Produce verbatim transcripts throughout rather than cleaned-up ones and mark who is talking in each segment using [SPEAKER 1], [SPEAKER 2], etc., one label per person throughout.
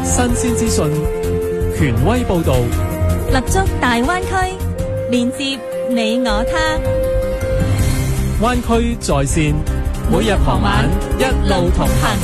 [SPEAKER 1] 新鮮資訊，權威報導，
[SPEAKER 2] 立足大灣區，連接你我他。
[SPEAKER 1] 灣區在線，每日傍晚一路同行。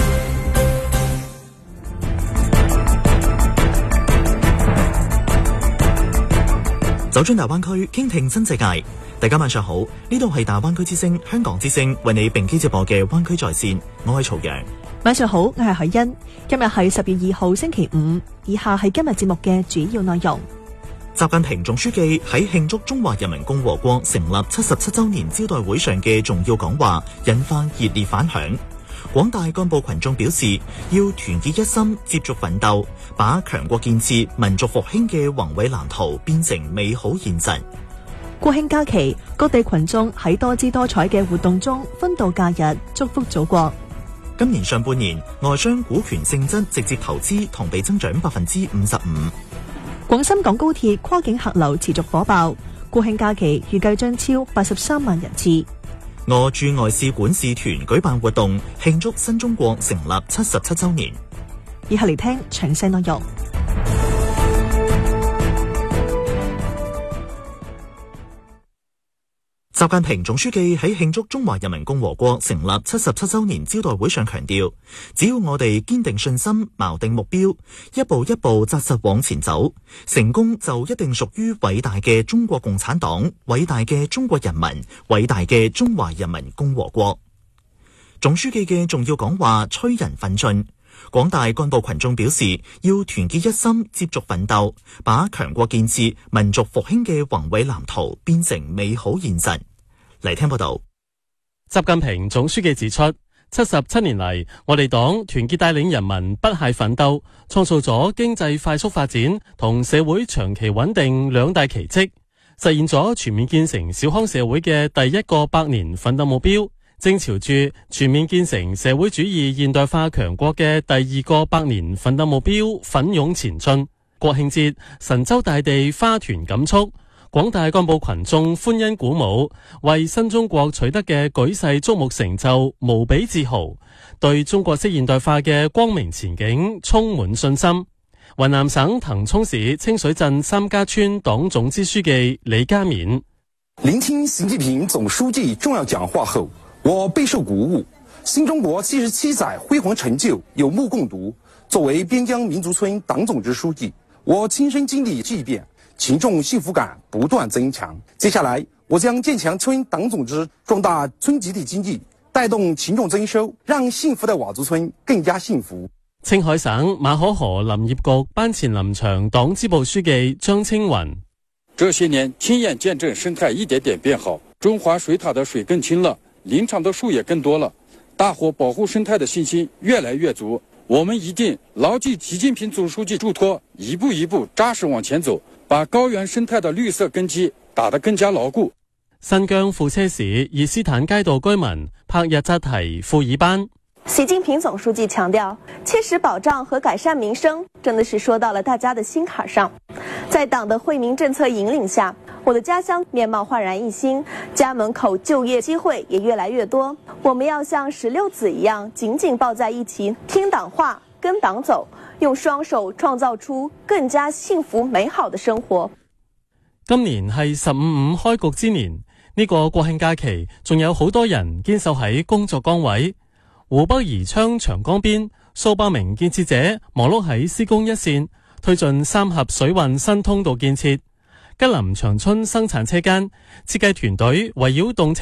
[SPEAKER 3] 走進大灣區，傾聽新世界。大家晚上好，呢度係大灣區之聲香港之聲為你並機直播嘅灣區在線，我係曹陽。
[SPEAKER 4] 晚上好，我係海欣。今日係十月二號星期五，以下係今日節目嘅主要內容。
[SPEAKER 3] 習近平總書記喺慶祝中華人民共和國成立七十七周年招待會上嘅重要講話引發熱烈反響。廣大幹部群眾表示，要團結一心，接續奮鬥，把強國建設、民族復興嘅宏偉藍圖變成美好現實。
[SPEAKER 4] 國慶假期，各地群眾喺多姿多彩嘅活動中歡度假日，祝福祖國。
[SPEAKER 3] 今年上半年，外商股權性質直接投資同比增長百分之五十五。
[SPEAKER 4] 廣深港高鐵跨境客流持續火爆，國慶假期預計將超八十三萬人次。
[SPEAKER 3] 俄駐外使館使團舉辦活動，慶祝新中國成立七十七周年。
[SPEAKER 4] 以下嚟聽詳細內容。
[SPEAKER 3] 習近平總書記喺慶祝中華人民共和國成立七十七周年招待會上強調，只要我哋堅定信心、錨定目標，一步一步紮實往前走，成功就一定屬於偉大嘅中國共產黨、偉大嘅中國人民、偉大嘅中華人民共和國。總書記嘅重要講話催人奮進，廣大幹部群眾表示，要團結一心，接續奮鬥，把強國建設、民族復興嘅宏偉藍圖變成美好現實。嚟聽報道。
[SPEAKER 5] 習近平總書記指出，七十七年嚟，我哋黨團結帶領人民不懈奮鬥，創造咗經濟快速發展同社會長期穩定兩大奇蹟，實現咗全面建成小康社會嘅第一個百年奮鬥目標，正朝住全面建成社會主義現代化強國嘅第二個百年奮鬥目標奮勇前進。國慶節，神州大地花團錦簇，廣大幹部群眾歡欣鼓舞，為新中國取得嘅舉世矚目成就無比自豪，對中國式現代化嘅光明前景充滿信心。雲南省騰衝市清水鎮三家村黨總支書記李家勉：
[SPEAKER 6] 聆聽習近平總書記重要講話後，我備受鼓舞。新中國七十七載輝煌成就有目共睹。作為邊疆民族村黨總支書記，我親身經歷巨變，群眾幸福感不斷增強。接下來，我將建強村黨組織，壯大村集體經濟，帶動群眾增收，讓幸福的佤族村更加幸福。
[SPEAKER 5] 青海省馬可河林業局班前林場黨支部書記張青雲：
[SPEAKER 7] 這些年親眼見證生態一點點變好，中華水塔的水更清了，林場的樹也更多了，大伙保護生態的信心越來越足。我們一定牢記習近平總書記囑託，一步一步扎實往前走，把高原生態的綠色根基打得更加牢固。
[SPEAKER 5] 新疆庫車市伊斯坦街道居民帕日扎提庫爾班：
[SPEAKER 8] 習近平總書記強調，切實保障和改善民生，真的是說到了大家的心坎上。在黨的惠民政策引領下，我的家鄉面貌煥然一新，家門口就業機會也越來越多。我們要像石榴籽一樣緊緊抱在一起，聽黨話，跟黨走，用雙手創造出更加幸福美好的生活。
[SPEAKER 5] 今年係十五五開局之年，呢個國慶假期仲有好多人堅守喺工作崗位。湖北宜昌長江邊，數百名建設者忙碌喺施工一線，推進三峽水運新通道建設。吉林長春生產車間設計團隊圍繞動車